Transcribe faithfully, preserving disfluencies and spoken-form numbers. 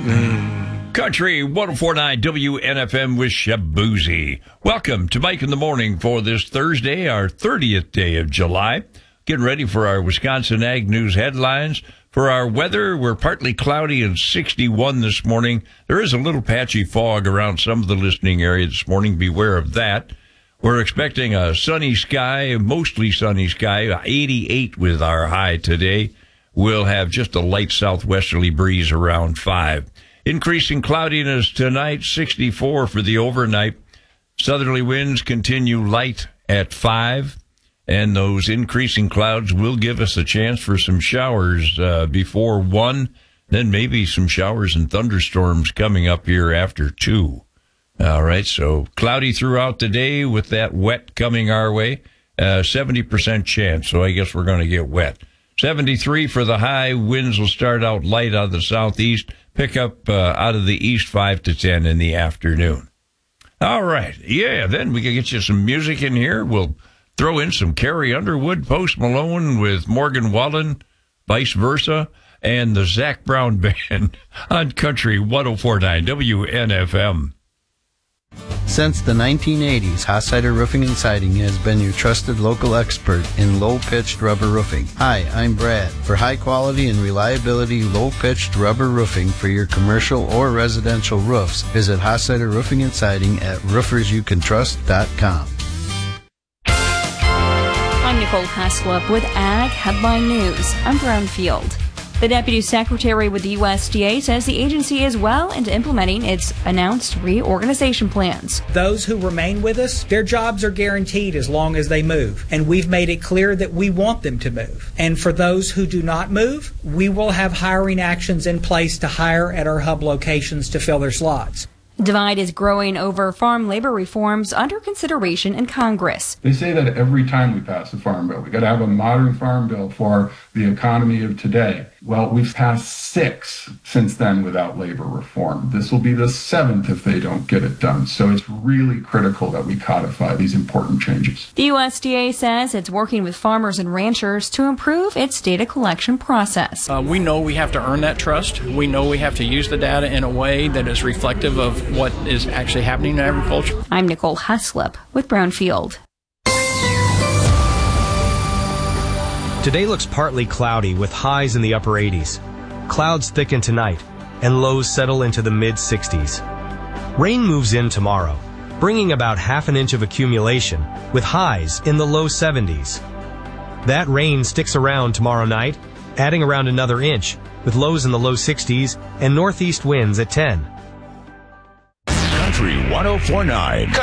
Country one oh four point nine W N F M with Shabuzi. Welcome to Mike in the Morning for this Thursday, our thirtieth day of July. Getting ready for our Wisconsin Ag News headlines. For our weather, we're partly cloudy and sixty-one this morning. There is a little patchy fog around some of the listening area this morning. Beware of that. We're expecting a sunny sky, mostly sunny sky, eighty-eight with our high today. We'll have just a light southwesterly breeze around five. Increasing cloudiness tonight, sixty-four for the overnight. Southerly winds continue light at five, and those increasing clouds will give us a chance for some showers uh, before one, then maybe some showers and thunderstorms coming up here after two. All right, so cloudy throughout the day with that wet coming our way, uh, seventy percent chance, so I guess we're going to get wet. seventy-three for the high. Winds will start out light out of the southeast, pick up uh, out of the east five to ten in the afternoon. All right. Yeah, then we can get you some music in here. We'll throw in some Carrie Underwood, Post Malone with Morgan Wallen, vice versa, and the Zac Brown Band on Country one oh four point nine W N F M. Since the nineteen eighties, Hossider Roofing and Siding has been your trusted local expert in low-pitched rubber roofing. Hi, I'm Brad. For high quality and reliability low-pitched rubber roofing for your commercial or residential roofs, visit Hossider Roofing and Siding at roofers you can trust dot com. I'm Nicole Haslip with Ag Headline News. I'm Brownfield. The Deputy Secretary with the U S D A says the agency is well into implementing its announced reorganization plans. Those who remain with us, their jobs are guaranteed as long as they move, and we've made it clear that we want them to move. And for those who do not move, we will have hiring actions in place to hire at our hub locations to fill their slots. Divide is growing over farm labor reforms under consideration in Congress. They say that every time we pass a farm bill, we got to have a modern farm bill for the economy of today. Well, we've passed six since then without labor reform. This will be the seventh if they don't get it done. So it's really critical that we codify these important changes. The U S D A says it's working with farmers and ranchers to improve its data collection process. Uh, we know we have to earn that trust. We know we have to use the data in a way that is reflective of what is actually happening in agriculture. I'm Nicole Haslip with Brownfield. Today looks partly cloudy with highs in the upper eighties. Clouds thicken tonight and lows settle into the mid sixties. Rain moves in tomorrow, bringing about half an inch of accumulation with highs in the low seventies. That rain sticks around tomorrow night, adding around another inch with lows in the low sixties and northeast winds at ten. Country one oh four point nine.